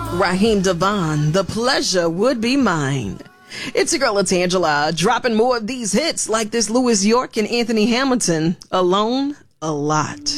Raheem Devon, the pleasure would be mine. It's your girl, it's Angela, dropping more of these hits like this Louis York and Anthony Hamilton, Alone a Lot.